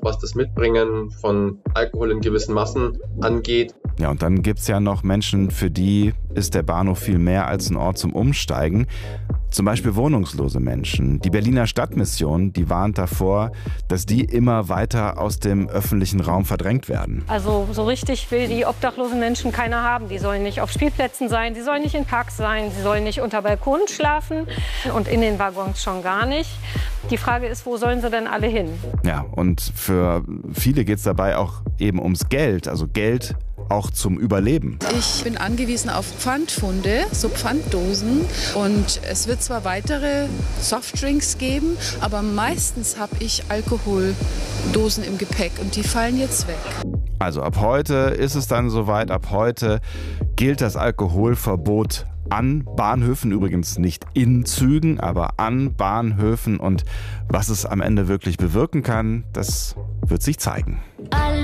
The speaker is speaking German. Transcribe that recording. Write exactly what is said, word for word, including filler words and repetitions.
was das Mitbringen von Alkohol in gewissen Massen angeht. Ja, und dann gibt's ja noch Menschen, für die ist der Bahnhof viel mehr als ein Ort zum Umsteigen. Zum Beispiel wohnungslose Menschen. Die Berliner Stadtmission, die warnt davor, dass die immer weiter aus dem öffentlichen Raum verdrängt werden. Also so richtig will die obdachlosen Menschen keiner haben. Die sollen nicht auf Spielplätzen sein, die sollen nicht in Parks sein, sie sollen nicht unter Balkonen schlafen und in den Waggons schon gar nicht. Die Frage ist, wo sollen sie denn alle hin? Ja, und für viele geht es dabei auch eben ums Geld, also Geld auch zum Überleben. Ich bin angewiesen auf Pfandfunde, so Pfanddosen. Und es wird zwar weitere Softdrinks geben, aber meistens habe ich Alkoholdosen im Gepäck und die fallen jetzt weg. Also ab heute ist es dann soweit, ab heute gilt das Alkoholverbot an Bahnhöfen, übrigens nicht in Zügen, aber an Bahnhöfen. Und was es am Ende wirklich bewirken kann, das wird sich zeigen.